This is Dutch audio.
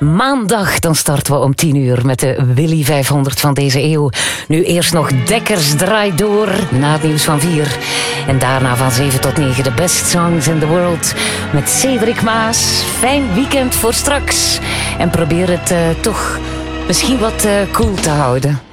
Maandag, dan starten we om 10 uur met de Willy 500 van deze eeuw. Nu eerst nog Dekkers draait door, na het nieuws van 4. En daarna van 7 tot 9 de best songs in the world. Met Cedric Maas. Fijn weekend voor straks. En probeer het toch misschien wat cool te houden.